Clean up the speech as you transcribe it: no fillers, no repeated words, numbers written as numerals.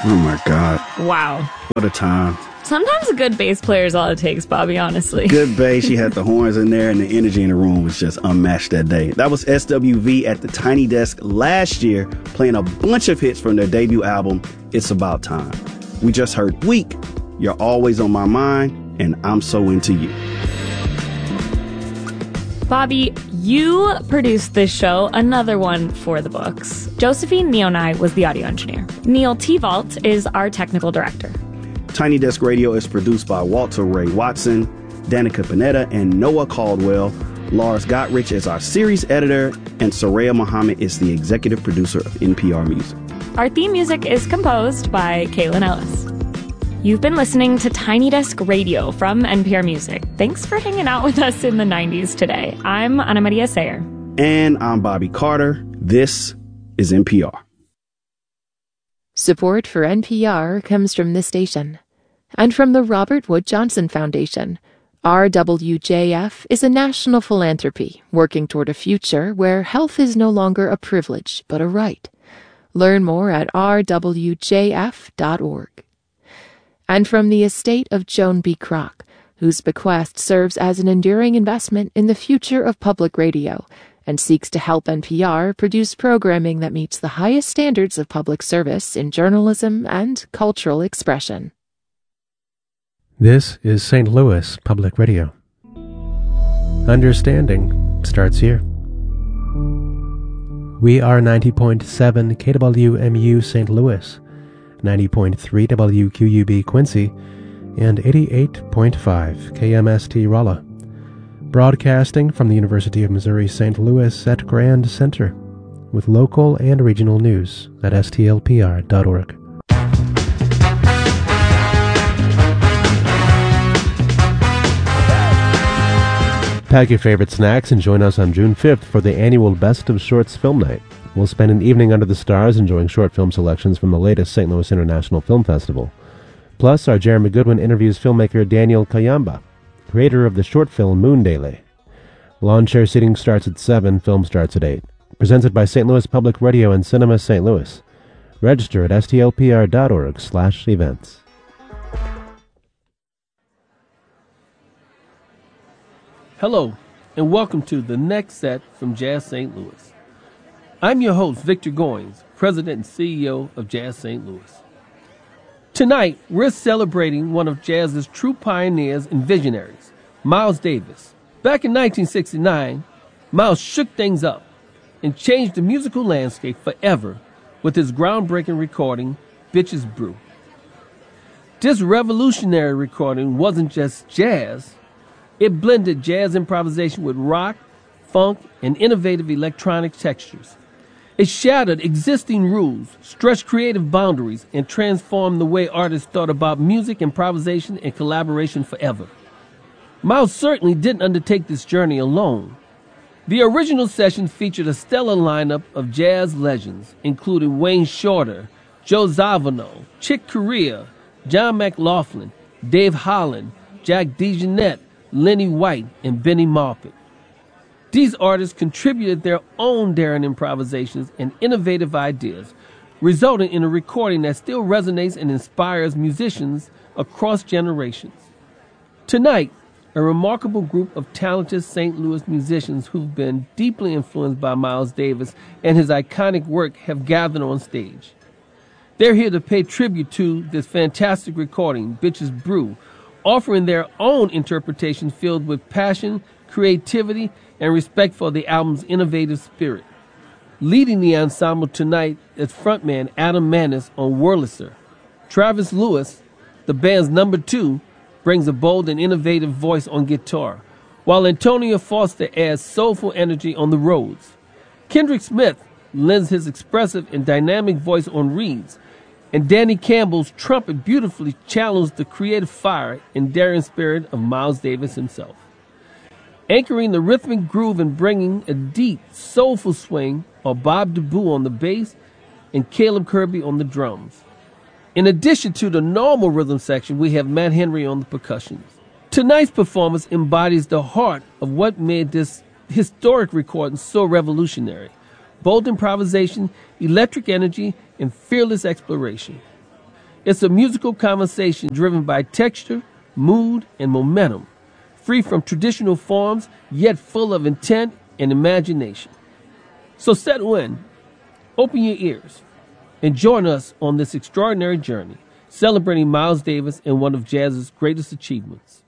Oh my God. Wow. What a time. Sometimes a good bass player is all it takes, Bobby, honestly. Good bass. She had the horns in there, and the energy in the room was just unmatched that day. That was SWV at the Tiny Desk last year, playing a bunch of hits from their debut album, It's About Time. We just heard Weak, You're Always on My Mind, and I'm So Into You. Bobby, you produced this show, another one for the books. Josephine Neonai was the audio engineer. Neil T-Vault is our technical director. Tiny Desk Radio is produced by Walter Ray Watson, Danica Panetta, and Noah Caldwell. Lars Gottrich is our series editor, and Soraya Muhammad is the executive producer of NPR Music. Our theme music is composed by Kaylin Ellis. You've been listening to Tiny Desk Radio from NPR Music. Thanks for hanging out with us in the 90s today. I'm Ana Maria Sayer. And I'm Bobby Carter. This is NPR. Support for NPR comes from this station and from the Robert Wood Johnson Foundation. RWJF is a national philanthropy working toward a future where health is no longer a privilege but a right. Learn more at rwjf.org. And from the estate of Joan B. Kroc, whose bequest serves as an enduring investment in the future of public radio and seeks to help NPR produce programming that meets the highest standards of public service in journalism and cultural expression. This is St. Louis Public Radio. Understanding starts here. We are 90.7 KWMU St. Louis, 90.3 WQUB Quincy, and 88.5 KMST Rolla. Broadcasting from the University of Missouri St. Louis at Grand Center, with local and regional news at stlpr.org. Pack your favorite snacks and join us on June 5th for the annual Best of Shorts Film Night. We'll spend an evening under the stars enjoying short film selections from the latest St. Louis International Film Festival. Plus, our Jeremy Goodwin interviews filmmaker Daniel Kayamba, creator of the short film Moondale. Lawn chair seating starts at 7, film starts at 8. Presented by St. Louis Public Radio and Cinema St. Louis. Register at stlpr.org/events. Hello, and welcome to the next set from Jazz St. Louis. I'm your host, Victor Goins, President and CEO of Jazz St. Louis. Tonight, we're celebrating one of jazz's true pioneers and visionaries, Miles Davis. Back in 1969, Miles shook things up and changed the musical landscape forever with his groundbreaking recording, Bitches Brew. This revolutionary recording wasn't just jazz. It blended jazz improvisation with rock, funk, and innovative electronic textures. It shattered existing rules, stretched creative boundaries, and transformed the way artists thought about music, improvisation, and collaboration forever. Miles certainly didn't undertake this journey alone. The original session featured a stellar lineup of jazz legends, including Wayne Shorter, Joe Zawinul, Chick Corea, John McLaughlin, Dave Holland, Jack DeJohnette, Lenny White, and Benny Maupin. These artists contributed their own daring improvisations and innovative ideas, resulting in a recording that still resonates and inspires musicians across generations. Tonight, a remarkable group of talented St. Louis musicians who've been deeply influenced by Miles Davis and his iconic work have gathered on stage. They're here to pay tribute to this fantastic recording, Bitches Brew, offering their own interpretation filled with passion, creativity, and respect for the album's innovative spirit. Leading the ensemble tonight is frontman Adam Manis on Wurlitzer. Travis Lewis, the band's number 2, brings a bold and innovative voice on guitar, while Antonio Foster adds soulful energy on the Rhodes. Kendrick Smith lends his expressive and dynamic voice on reeds, and Danny Campbell's trumpet beautifully channels the creative fire and daring spirit of Miles Davis himself. Anchoring the rhythmic groove and bringing a deep, soulful swing are Bob DeBoo on the bass and Caleb Kirby on the drums. In addition to the normal rhythm section, we have Matt Henry on the percussions. Tonight's performance embodies the heart of what made this historic recording so revolutionary: bold improvisation, electric energy, and fearless exploration. It's a musical conversation driven by texture, mood, and momentum, free from traditional forms, yet full of intent and imagination. So settle in, open your ears, and join us on this extraordinary journey, celebrating Miles Davis and one of jazz's greatest achievements.